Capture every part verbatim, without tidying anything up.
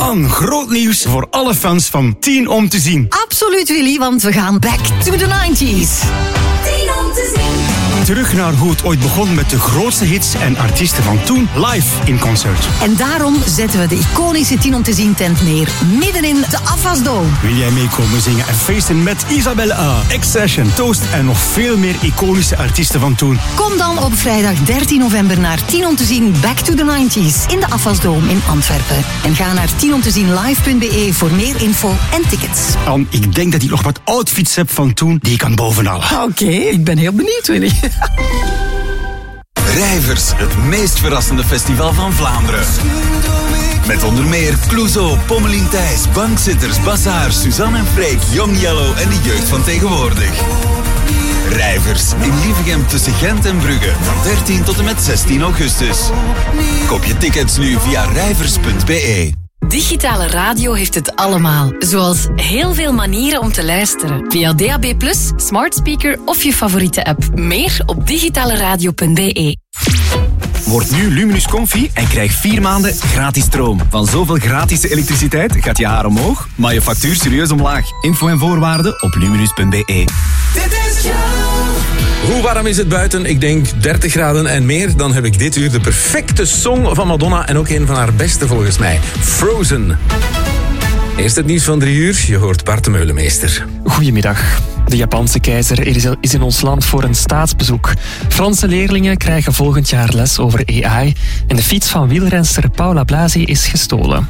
An, groot nieuws voor alle fans van tien om te zien. Absoluut, Willy, want we gaan back to the nineties. tien om te zien. Terug naar hoe het ooit begon met de grootste hits en artiesten van toen live in concert. En daarom zetten we de iconische tien om te zien tent neer, midden in de Afasdome. Wil jij meekomen zingen en feesten met Isabelle A, X-Session, Toast en nog veel meer iconische artiesten van toen? Kom dan op vrijdag dertien november naar tien om te zien Back to the nineties in de Afasdome in Antwerpen. En ga naar tien om te zien live punt b e voor meer info en tickets. An, ik denk dat ik nog wat outfits heb van toen die ik kan bovenhalen. Oké, okay, ik ben heel benieuwd, Willy. Rijvers, het meest verrassende festival van Vlaanderen. Met onder meer Clouseau, Pommelien Thijs, Bankzitters, Bazaar, Suzanne en Freek, Young Yellow en de jeugd van tegenwoordig. Rijvers in Lievegem tussen Gent en Brugge van dertien tot en met zestien augustus. Koop je tickets nu via rijvers punt b e. Digitale radio heeft het allemaal. Zoals heel veel manieren om te luisteren. Via D A B plus, smart speaker of je favoriete app. Meer op digitaleradio punt b e. Word nu Luminus Comfy en krijg vier maanden gratis stroom. Van zoveel gratis elektriciteit gaat je haar omhoog, maar je factuur serieus omlaag. Info en voorwaarden op luminus punt b e. Dit is Joe. Hoe warm is het buiten? Ik denk dertig graden en meer. Dan heb ik dit uur de perfecte song van Madonna en ook een van haar beste volgens mij. Frozen. Eerst het nieuws van drie uur. Je hoort Bart de Meulemeester. Goedemiddag. De Japanse keizer is in ons land voor een staatsbezoek. Franse leerlingen krijgen volgend jaar les over A I. En de fiets van wielrenster Paula Blasi is gestolen.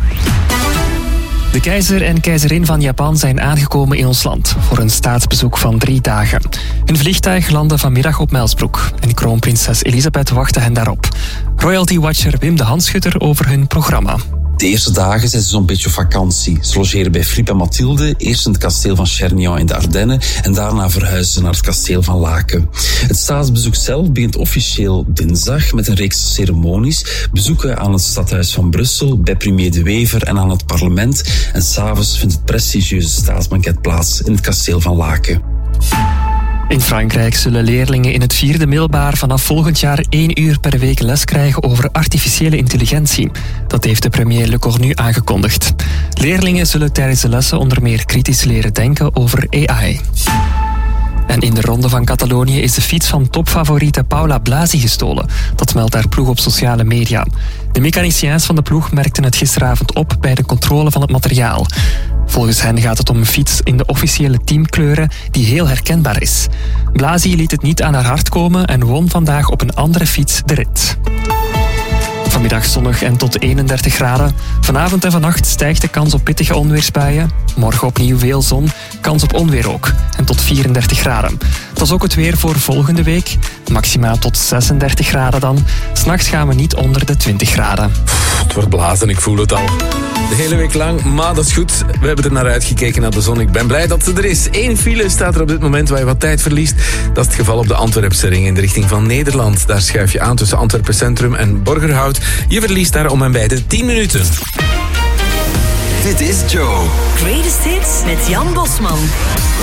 De keizer en keizerin van Japan zijn aangekomen in ons land voor een staatsbezoek van drie dagen. Hun vliegtuig landde vanmiddag op Melsbroek en kroonprinses Elisabeth wachtte hen daarop. Royalty Watcher Wim de Handschutter over hun programma. De eerste dagen zijn ze zo'n beetje op vakantie. Ze logeren bij Filip en Mathilde, eerst in het kasteel van Chernion in de Ardennen en daarna verhuizen ze naar het kasteel van Laken. Het staatsbezoek zelf begint officieel dinsdag met een reeks ceremonies, bezoeken aan het stadhuis van Brussel, bij premier De Wever en aan het parlement en s'avonds vindt het prestigieuze staatsbanket plaats in het kasteel van Laken. In Frankrijk zullen leerlingen in het vierde middelbaar vanaf volgend jaar één uur per week les krijgen over artificiële intelligentie. Dat heeft de premier Le Cornu aangekondigd. Leerlingen zullen tijdens de lessen onder meer kritisch leren denken over A I. En in de ronde van Catalonië is de fiets van topfavoriete Paula Blasi gestolen. Dat meldt haar ploeg op sociale media. De mechaniciens van de ploeg merkten het gisteravond op bij de controle van het materiaal. Volgens hen gaat het om een fiets in de officiële teamkleuren die heel herkenbaar is. Blasi liet het niet aan haar hart komen en won vandaag op een andere fiets de rit. Vanmiddag zonnig en tot eenendertig graden. Vanavond en vannacht stijgt de kans op pittige onweersbuien. Morgen opnieuw veel zon, kans op onweer ook. En tot vierendertig graden. Dat is ook het weer voor volgende week. Maxima tot zesendertig graden dan. 'S Nachts gaan we niet onder de twintig graden. Pff, het wordt blazen, ik voel het al. De hele week lang, maar dat is goed. We hebben er naar uitgekeken naar de zon. Ik ben blij dat ze er is. Eén file staat er op dit moment waar je wat tijd verliest. Dat is het geval op de Antwerpse ring in de richting van Nederland. Daar schuif je aan tussen Antwerpen Centrum en Borgerhout. Je verliest daar om en bij de tien minuten. Dit is Joe. Greatest Hits met Jan Bosman.